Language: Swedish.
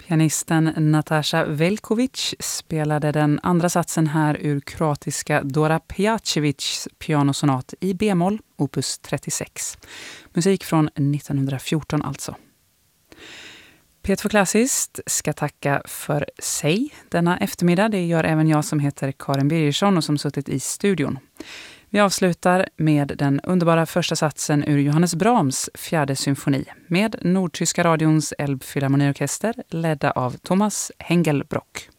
Pianisten Nataša Veljković spelade den andra satsen här ur kroatiska Dora Pejačevićs pianosonat i B-moll, opus 36. Musik från 1914 alltså. P2 Klassiskt ska tacka för sig denna eftermiddag. Det gör även jag som heter Karin Birgersson och som suttit i studion. Vi avslutar med den underbara första satsen ur Johannes Brahms fjärde symfoni med Nordtyska radions Elbphilharmoniorkester ledda av Thomas Hengelbrock.